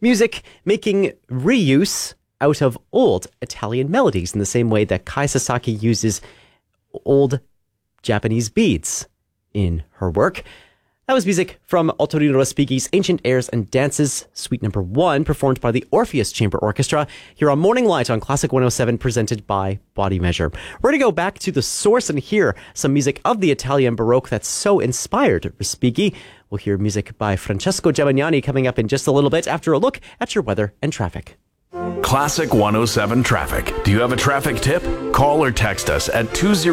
music making reuse out of old Italian melodies in the same way that Kai Sasaki uses old Japanese beads in her work. That was music from Otorino Respighi's Ancient Airs and Dances, Suite Number 1, performed by the Orpheus Chamber Orchestra, here on Morning Light on Classic 107, presented by Body Measure. We're going to go back to the source and hear some music of the Italian Baroque that so inspired Respighi. We'll hear music by Francesco Gemignani coming up in just a little bit after a look at your weather and traffic. Classic 107 traffic. Do you have a traffic tip? Call or text us at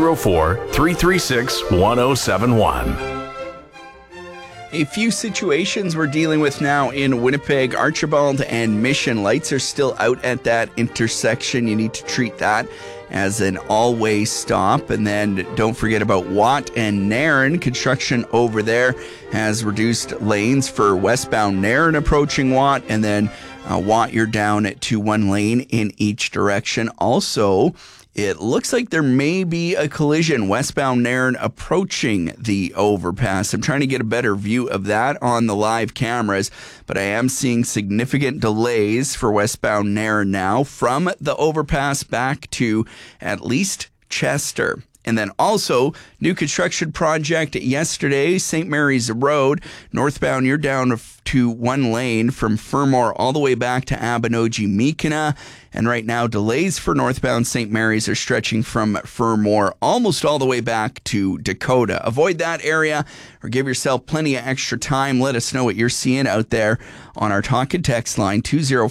204-336-1071. A few situations we're dealing with now in Winnipeg. Archibald and Mission lights are still out at that intersection. You need to treat that as an all-way stop. And then don't forget about Watt and Nairn. Construction over there has reduced lanes for westbound Nairn approaching Watt. And then Watt, you're down to one lane in each direction. Also, it looks like there may be a collision westbound Nairn approaching the overpass. I'm trying to get a better view of that on the live cameras, but I am seeing significant delays for westbound Nairn now from the overpass back to at least Chester. And then also, new construction project yesterday, St. Mary's Road. Northbound, you're down to one lane from Fermor all the way back to Abinogi-Meekina. And right now, delays for northbound St. Mary's are stretching from Fermor almost all the way back to Dakota. Avoid that area or give yourself plenty of extra time. Let us know what you're seeing out there on our talk and text line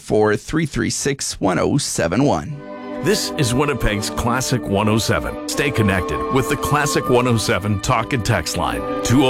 204-336-1071. This is Winnipeg's Classic 107. Stay connected with the Classic 107 talk and text line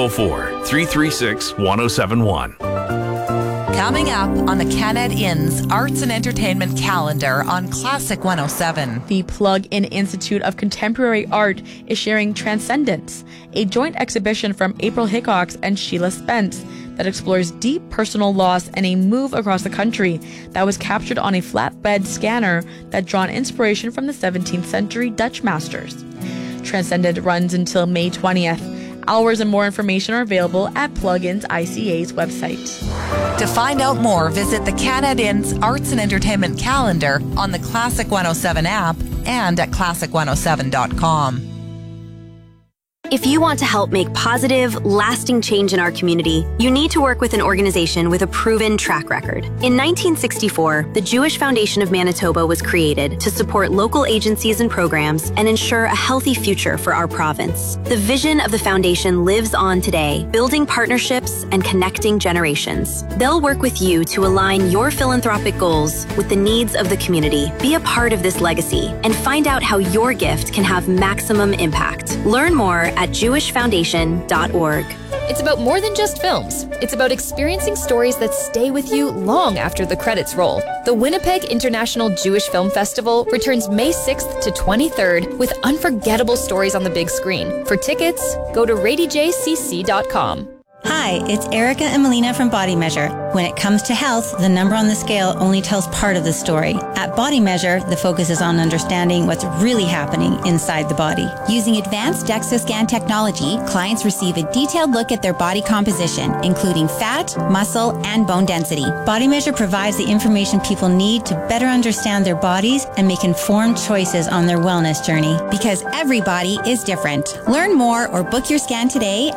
204-336-1071. Coming up on the Canad Inn's Arts and Entertainment calendar on Classic 107. The Plug-in Institute of Contemporary Art is sharing Transcendence, a joint exhibition from April Hickox and Sheila Spence that explores deep personal loss and a move across the country that was captured on a flatbed scanner that drawn inspiration from the 17th century Dutch masters. Transcendent runs until May 20th. Hours and more information are available at Plugins ICA's website. To find out more, visit the Canad Inn's Arts and Entertainment calendar on the Classic 107 app and at classic107.com. If you want to help make positive, lasting change in our community, you need to work with an organization with a proven track record. In 1964, the Jewish Foundation of Manitoba was created to support local agencies and programs and ensure a healthy future for our province. The vision of the foundation lives on today, building partnerships and connecting generations. They'll work with you to align your philanthropic goals with the needs of the community. Be a part of this legacy and find out how your gift can have maximum impact. Learn more at jewishfoundation.org. It's about more than just films. It's about experiencing stories that stay with you long after the credits roll. The Winnipeg International Jewish Film Festival returns May 6th to 23rd with unforgettable stories on the big screen. For tickets, go to radyjcc.com. Hi, it's Erica and Melina from Body Measure. When it comes to health, the number on the scale only tells part of the story. At Body Measure, the focus is on understanding what's really happening inside the body. Using advanced DEXA scan technology, clients receive a detailed look at their body composition, including fat, muscle, and bone density. Body Measure provides the information people need to better understand their bodies and make informed choices on their wellness journey. Because every body is different. Learn more or book your scan today